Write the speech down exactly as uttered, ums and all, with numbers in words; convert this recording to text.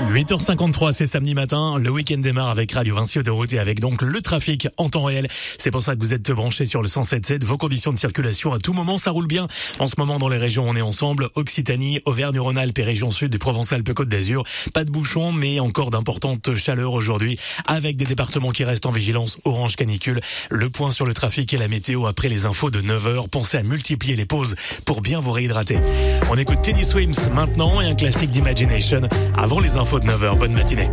huit heures cinquante-trois, c'est samedi matin, le week-end démarre avec Radio Vinci Autoroute et avec donc le trafic en temps réel. C'est pour ça que vous êtes branchés sur le cent sept virgule sept. Vos conditions de circulation à tout moment, ça roule bien. En ce moment, dans les régions, on est ensemble. Occitanie, Auvergne-Rhône-Alpes et région sud du Provence-Alpes-Côte d'Azur. Pas de bouchons, mais encore d'importantes chaleurs aujourd'hui avec des départements qui restent en vigilance orange canicule. Le point sur le trafic et la météo après les infos de neuf heures. Pensez à multiplier les pauses pour bien vous réhydrater. On écoute Teddy Swims maintenant et un classique d'Imagination avant les infos de neuf heures. Bonne matinée.